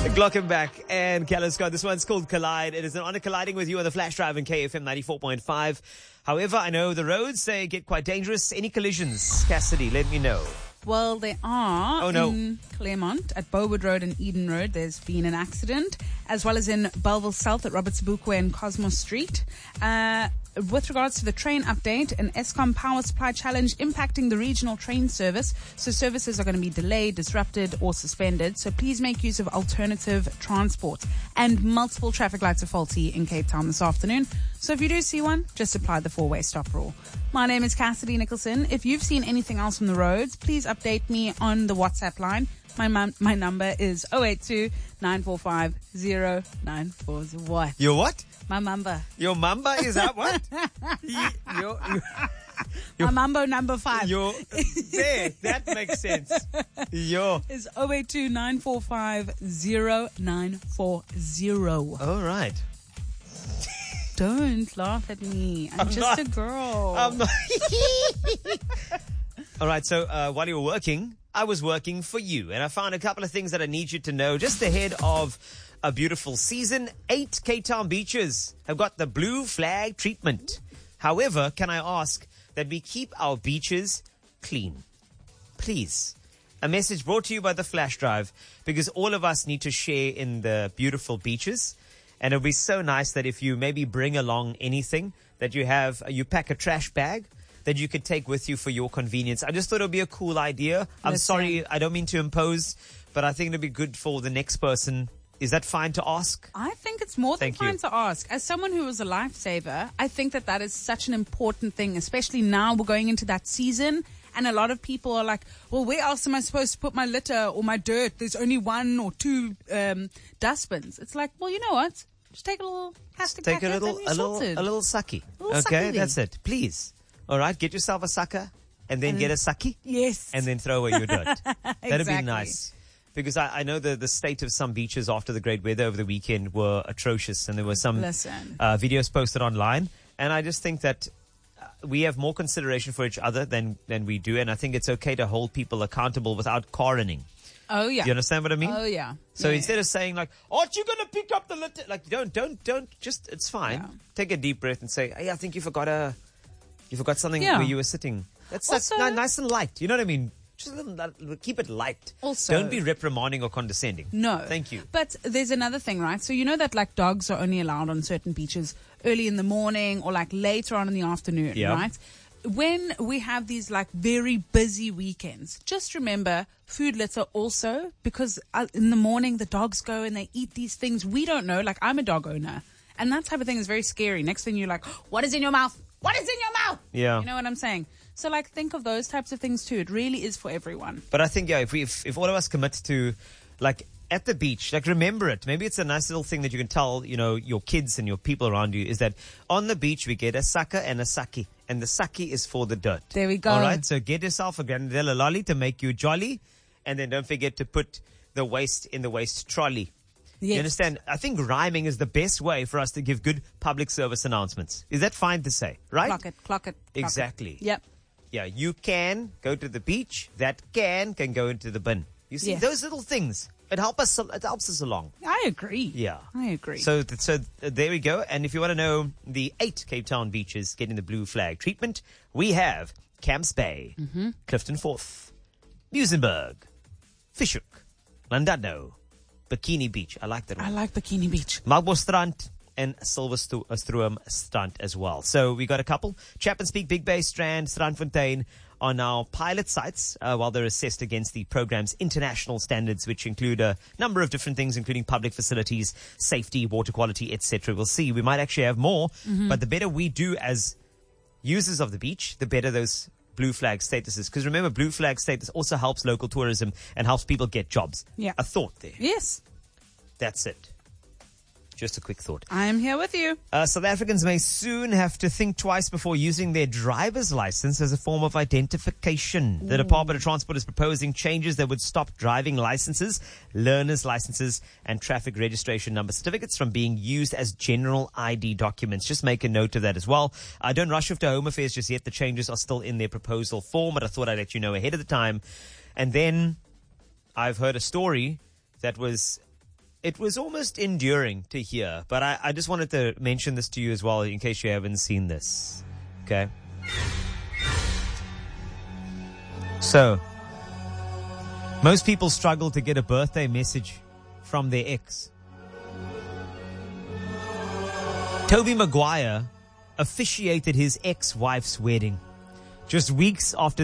Glockenbach and Callum Scott. This one's called Collide. It is an honor colliding with you on the Flash Drive in KFM 94.5. However, I know the roads get quite dangerous. Any collisions? Cassidy, let me know. Well, there are no. in Claremont at Bowood Road and Eden Road. There's been an accident, as well as in Belleville South at Robert Sobukwe and Cosmos Street. With regards to the train update, an Eskom power supply challenge impacting the regional train service. So services are going to be delayed, disrupted, or suspended. So please make use of alternative transport. And multiple traffic lights are faulty in Cape Town this afternoon. So if you do see one, just apply the 4-way stop rule. My name is Cassidy Nicholson. If you've seen anything else on the roads, please update me on the WhatsApp line. My number is 082-945-0940. What? Your what? My number. Your mamba is that what? My mambo number 5. There, that makes sense. Is 082-945-0940. All right. Don't laugh at me. I'm just a girl. I'm not. All right, so while you were working, I was working for you, and I found a couple of things that I need you to know just ahead of a beautiful season. 8 Cape Town beaches have got the blue flag treatment. However, can I ask that we keep our beaches clean? Please. A message brought to you by the Flash Drive, because all of us need to share in the beautiful beaches. And it'll be so nice that if you maybe bring along anything that you pack a trash bag that you could take with you for your convenience. I just thought it would be a cool idea. I'm sorry, I don't mean to impose, but I think it'd be good for the next person. Is that fine to ask? I think it's more than fine to ask. As someone who was a lifesaver, I think that is such an important thing, especially now we're going into that season. And a lot of people are like, well, where else am I supposed to put my litter or my dirt? There's only 1 or 2 dustbins. It's like, well, you know what? Just take a little plastic packet and you're sorted. A little sucky. Okay, sucky that's it. Please. All right, get yourself a sucker and then get a sucky. Yes. And then throw away your dirt. Exactly. That'd be nice. Because I know the state of some beaches after the great weather over the weekend were atrocious, and there were some videos posted online. And I just think that we have more consideration for each other than we do, and I think it's okay to hold people accountable without coroning. Oh yeah. You understand what I mean? Oh yeah. So instead of saying like, aren't you gonna pick up the litter? Like, don't. Just it's fine. Yeah. Take a deep breath and say, hey, I think you forgot something where you were sitting. That's also, nice and light. You know what I mean? Just keep it light. Also, don't be reprimanding or condescending. No. Thank you. But there's another thing, right? So you know that like dogs are only allowed on certain beaches early in the morning or like later on in the afternoon, right? When we have these like very busy weekends, just remember food litter also, because in the morning the dogs go and they eat these things we don't know. Like, I'm a dog owner, and that type of thing is very scary. Next thing you're like, what is in your mouth? What is in your mouth? Yeah. You know what I'm saying? So like, think of those types of things too. It really is for everyone. But I think, if all of us commit to, like, at the beach, like, remember it. Maybe it's a nice little thing that you can tell, your kids and your people around you, is that on the beach we get a sucker and a saki. And the saki is for the dirt. There we go. All right, so get yourself a Granadella lolly to make you jolly. And then don't forget to put the waste in the waste trolley. Yes. You understand? I think rhyming is the best way for us to give good public service announcements. Is that fine to say, right? Clock it. Exactly. Yep. Yeah, you can go to the beach. That can go into the bin. You see, those little things, it helps us along. I agree. Yeah. I agree. So there we go. And if you want to know the 8 Cape Town beaches getting the blue flag treatment, we have Camps Bay, Clifton Forth, Muizenberg, Fish Hoek, Llandudno, Bikini Beach. I like that one. I like Bikini Beach. Melkbosstrand and Silverstrom Strand as well. So we got a couple. Chapman's Peak, Big Bay, Strand, Strandfontein are now pilot sites while they're assessed against the program's international standards, which include a number of different things, including public facilities, safety, water quality, etc. We'll see. We might actually have more, but the better we do as users of the beach, the better those blue flag statuses. Because remember, blue flag status also helps local tourism and helps people get jobs. Yeah. A thought there. Yes. That's it. Just a quick thought. I am here with you. South Africans may soon have to think twice before using their driver's license as a form of identification. The Department of Transport is proposing changes that would stop driving licenses, learner's licenses, and traffic registration number certificates from being used as general ID documents. Just make a note of that as well. Don't rush off to Home Affairs just yet. The changes are still in their proposal form, but I thought I'd let you know ahead of the time. And then I've heard a story that was it was almost endearing to hear, but I just wanted to mention this to you as well in case you haven't seen this. Okay? So, most people struggle to get a birthday message from their ex. Toby Maguire officiated his ex-wife's wedding just weeks after